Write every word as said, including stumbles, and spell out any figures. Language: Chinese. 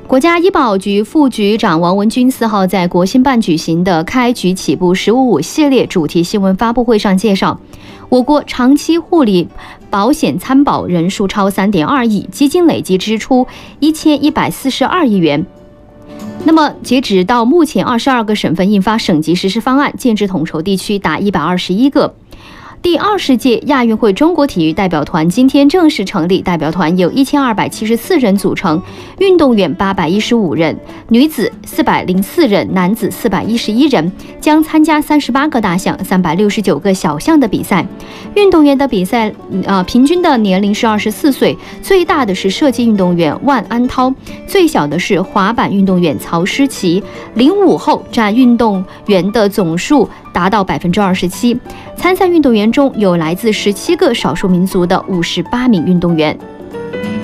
国家医保局副局长王文军四号在国新办举行的开局起步十五五系列主题新闻发布会上介绍，我国长期护理保险参保人数超 三点二亿，基金累计支出一千一百四十二亿元。那么截止到目前，二十二个省份印发省级实施方案，建制统筹地区达一百二十一个。第二十届亚运会中国体育代表团今天正式成立，代表团由一千二百七十四人组成，运动员八百一十五人，女子四百零四人，男子四百一十一人，将参加三十八个大项、三百六十九个小项的比赛。运动员的比赛呃平均的年龄是二十四岁，最大的是射击运动员万安涛，最小的是滑板运动员曹诗琪。零五后占运动员的总数达到百分之二十七。参赛运动员中有来自十七个少数民族的五十八名运动员。